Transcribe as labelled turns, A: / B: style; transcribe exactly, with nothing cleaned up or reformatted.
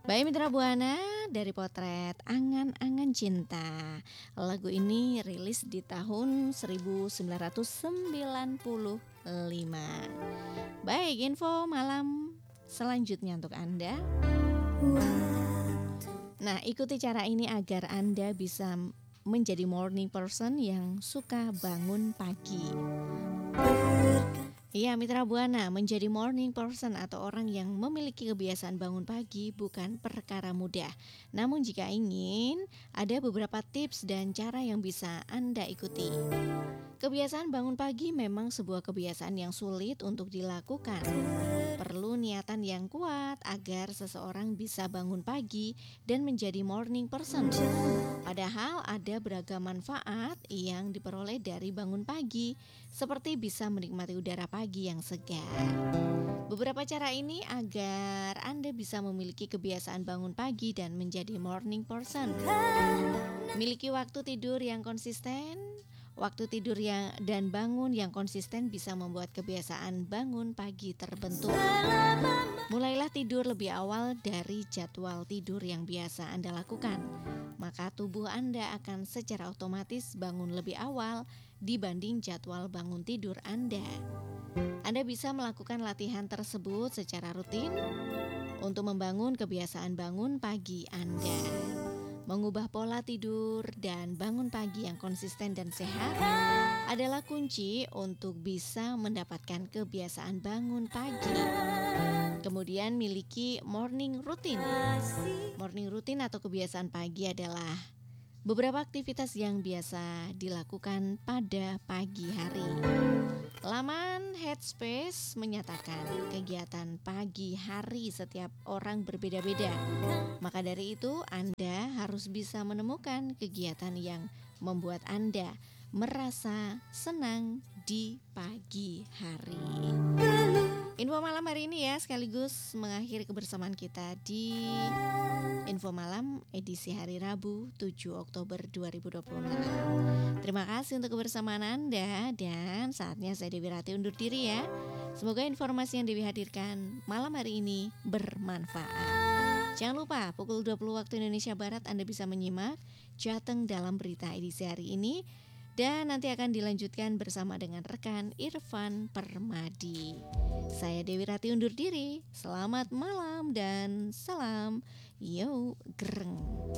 A: Baik Mitra Buana, dari potret Angan-Angan Cinta. Lagu ini rilis di tahun seribu sembilan ratus sembilan puluh lima. Baik, info malam selanjutnya untuk Anda. Nah, ikuti cara ini agar Anda bisa menjadi morning person yang suka bangun pagi. Iya Mitra Buana, menjadi morning person atau orang yang memiliki kebiasaan bangun pagi bukan perkara mudah. Namun jika ingin, ada beberapa tips dan cara yang bisa Anda ikuti. Kebiasaan bangun pagi memang sebuah kebiasaan yang sulit untuk dilakukan. Perlu niatan yang kuat agar seseorang bisa bangun pagi dan menjadi morning person. Padahal ada beragam manfaat yang diperoleh dari bangun pagi, seperti bisa menikmati udara pagi yang segar. Beberapa cara ini agar Anda bisa memiliki kebiasaan bangun pagi dan menjadi morning person. Miliki waktu tidur yang konsisten. Waktu tidur yang dan bangun yang konsisten bisa membuat kebiasaan bangun pagi terbentuk. Mulailah tidur lebih awal dari jadwal tidur yang biasa Anda lakukan. Maka tubuh Anda akan secara otomatis bangun lebih awal dibanding jadwal bangun tidur Anda. Anda bisa melakukan latihan tersebut secara rutin untuk membangun kebiasaan bangun pagi Anda. Mengubah pola tidur dan bangun pagi yang konsisten dan sehat adalah kunci untuk bisa mendapatkan kebiasaan bangun pagi. Kemudian miliki morning routine. Morning routine atau kebiasaan pagi adalah beberapa aktivitas yang biasa dilakukan pada pagi hari. Laman Headspace menyatakan kegiatan pagi hari setiap orang berbeda-beda. Maka dari itu Anda harus bisa menemukan kegiatan yang membuat Anda merasa senang di pagi hari. Info malam hari ini ya sekaligus mengakhiri kebersamaan kita di Info Malam edisi hari Rabu tujuh Oktober dua ribu dua puluh enam. Terima kasih untuk kebersamaan Anda dan saatnya saya Dewi Rati undur diri ya. Semoga informasi yang Dewi hadirkan malam hari ini bermanfaat. Jangan lupa pukul dua puluh waktu Indonesia Barat Anda bisa menyimak Jateng dalam berita edisi hari ini. Dan nanti akan dilanjutkan bersama dengan rekan Irfan Permadi. Saya Dewi Rati undur diri. Selamat malam dan salam yo greng.